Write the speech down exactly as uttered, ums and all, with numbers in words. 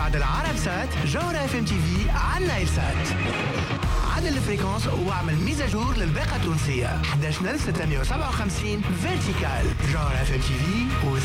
بعد العرب سات جوهرة اف ام تي في على نايل سات. عدل الفريكونس واعمل ميزاجور للباقة التونسية. احد عشر ستمية وسبعة وخمسين فيرتيكال. جوهرة اف ام تي في